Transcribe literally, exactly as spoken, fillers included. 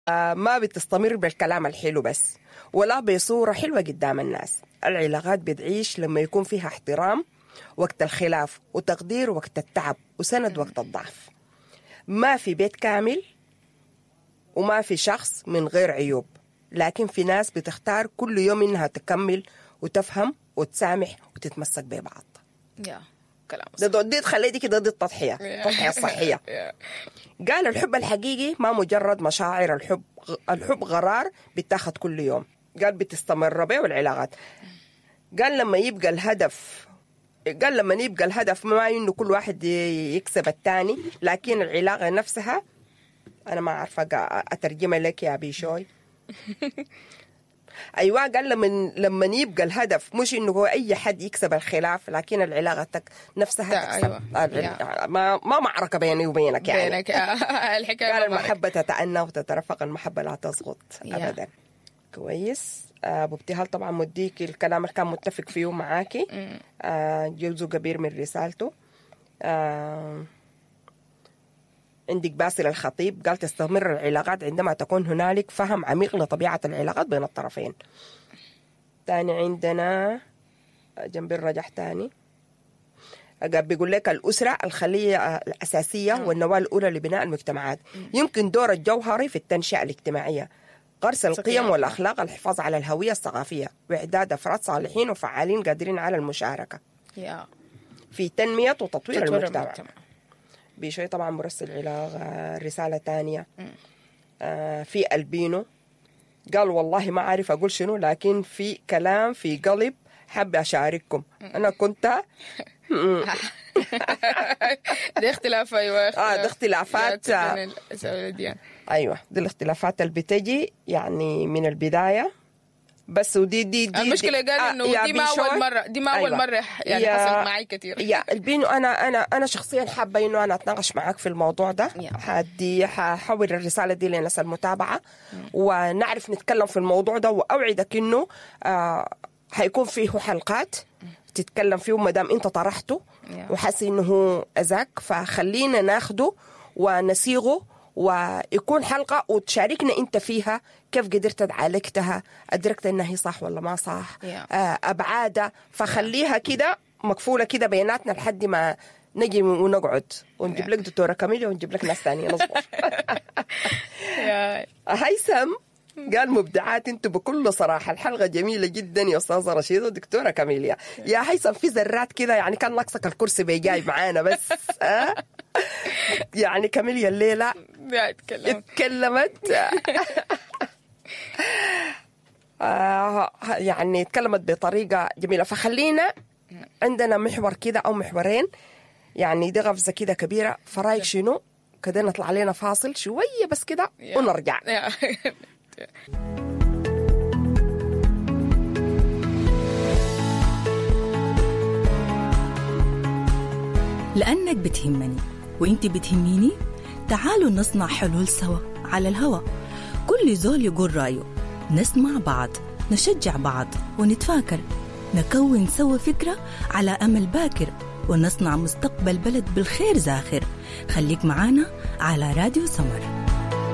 ما بتستمر بالكلام الحلو بس ولا بصورة حلوة قدام الناس. العلاقات بتعيش لما يكون فيها احترام وقت الخلاف وتقدير وقت التعب وسند وقت الضعف. ما في بيت كامل وما في شخص من غير عيوب، لكن في ناس بتختار كل يوم إنها تكمل وتفهم وتسامح وتتمسك ببعض. يا كلام ده دي تخلي دي كده دي التضحية التضحية الصحية. قال الحب الحقيقي ما مجرد مشاعر، الحب الحب قرار بيتاخد كل يوم. قال بتستمر بيه والعلاقات. قال لما يبقى الهدف قال لما يبقى الهدف ما إنه كل واحد يكسب الثاني، لكن العلاقة نفسها أنا ما عارفة أترجمها لك يا بيشوي. أيوة، قال لما لما يبقى الهدف مش إنه هو أي حد يكسب الخلاف، لكن العلاقة نفسها تكسب. أيوة. ما ما معركة بيني وبينك يعني. بينك الحكاية. قال المحبة تتأنى وتترفق، المحبة لا تسقط أبدا. كويس. أبو ابتهال طبعا مديك الكلام اللي كان متفق فيه معاكي. آه جوزه كبير من رسالته. آه عندك باسل الخطيب قال تستمر العلاقات عندما تكون هنالك فهم عميق لطبيعة العلاقات بين الطرفين. تاني عندنا جنب الرجح تاني قال بيقول لك الأسرة الخلية الأساسية والنواة الأولى لبناء المجتمعات. يمكن دور الجوهري في التنشئة الاجتماعية، غرس القيم والأخلاق، الحفاظ على الهوية الثقافية، وإعداد أفراد صالحين وفعالين قادرين على المشاركة في تنمية وتطوير المجتمع. بشوي طبعا مرسل علاقة رسالة تانية. آه في البينو قال والله ما عارف أقول شنو، لكن في كلام في قلب حب أشارككم. أنا كنت دي اختلاف. أيوة آه دي اختلافات. أيوة دي الاختلافات اللي بتجي يعني من البداية بس. ودي دي دي المشكلة قال إنه دي ما أول مرة دي ما أول مرة يعني حصلت معي كتير. يا البينو أنا أنا أنا شخصيا حابة إنه أنا أتناقش معاك في الموضوع ده. حدي ححول الرسالة دي لناس المتابعة ونعرف نتكلم في الموضوع ده، وأوعدك إنه آه هيكون فيه حلقات تتكلم فيه ما دام أنت طرحته وحاسس إنه أذاك، فخلينا ناخده ونسيغه ويكون حلقة وتشاركنا أنت فيها كيف قدرت عالجتها، أدركت أنها هي صح ولا ما صح، أبعادها. فخليها كده مكفولة كده بيناتنا لحد ما نجي ونقعد ونجيب لك دكتورة كاميليا ونجيب لك ناس ثانية نصبر. هيثم قال مبدعات انتو بكل صراحة، الحلقة جميلة جدا يا أستاذة رشيدة ودكتورة كاميليا. يا هيثم في ذرات كده يعني كان ناقصك الكرسي بيجاي معانا بس. أه؟ يعني كاميليا الليلة اتكلمت آه يعني اتكلمت بطريقة جميلة. فخلينا عندنا محور كده أو محورين يعني دي غفزة كده كبيرة. فرايك شنو كده نطلع علينا فاصل شوية بس كده ونرجع. لأنك بتهمني وإنتي بتهميني، تعالوا نصنع حلول سوا على الهوا. كل زول يقول رأيه، نسمع بعض، نشجع بعض ونتفاكر، نكون سوا فكرة على أمل باكر، ونصنع مستقبل بلد بالخير زاخر. خليك معانا على راديو سمر.